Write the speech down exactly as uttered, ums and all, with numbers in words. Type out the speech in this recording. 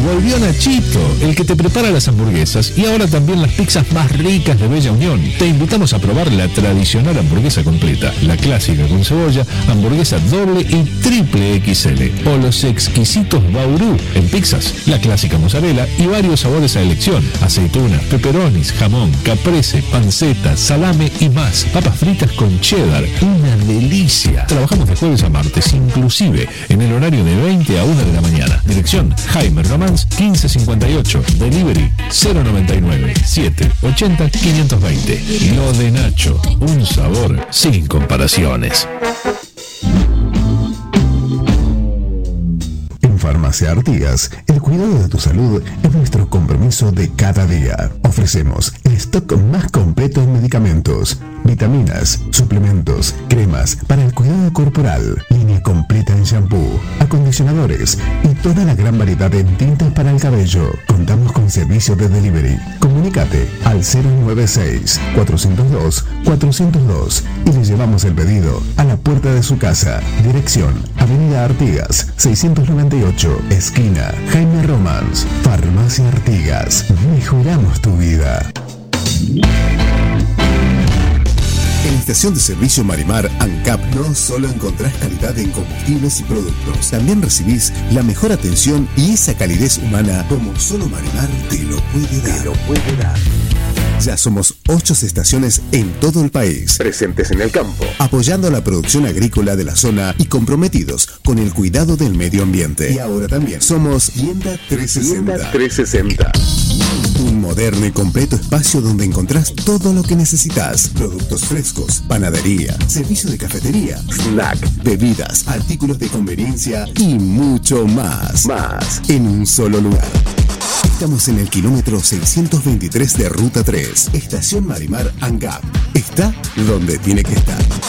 Volvió Nachito, el que te prepara las hamburguesas y ahora también las pizzas más ricas de Bella Unión. Te invitamos a probar la tradicional hamburguesa completa, la clásica con cebolla, hamburguesa doble y triple X L, o los exquisitos Bauru en pizzas, la clásica mozzarella y varios sabores a elección, aceitunas, pepperonis, jamón, caprese, panceta, salame y más, papas fritas con cheddar, una delicia. Trabajamos de jueves a martes, inclusive en el horario de veinte a una de la mañana. Dirección Jaime Romans quince cincuenta y ocho, delivery cero noventa y nueve, siete ochenta, quinientos veinte. Lo de Nacho, un sabor sin comparaciones. Farmacia Artigas, el cuidado de tu salud es nuestro compromiso de cada día. Ofrecemos el stock más completo en medicamentos, vitaminas, suplementos, cremas para el cuidado corporal, línea completa en shampoo, acondicionadores y toda la gran variedad de tintas para el cabello. Contamos con servicio de delivery. Comunícate al cero nueve seis, cuatrocientos dos, cuatrocientos dos y le llevamos el pedido a la puerta de su casa. Dirección Avenida Artigas, seiscientos noventa y ocho, esquina Jaime Romans. Farmacia Artigas, mejoramos tu vida. En la estación de servicio Marimar ANCAP no solo encontrás calidad en combustibles y productos, también recibís la mejor atención y esa calidez humana como solo Marimar te lo puede dar. Te lo puede dar. Ya somos ocho estaciones en todo el país, presentes en el campo, apoyando la producción agrícola de la zona y comprometidos con el cuidado del medio ambiente. Y ahora también somos Tienda trescientos sesenta. trescientos sesenta. Un moderno y completo espacio donde encontrás todo lo que necesitas. Productos frescos, panadería, servicio de cafetería, snack, bebidas, artículos de conveniencia y mucho más. Más en un solo lugar. Estamos en el kilómetro seiscientos veintitrés de Ruta tres. Estación Marimar ANCAP. Está donde tiene que estar.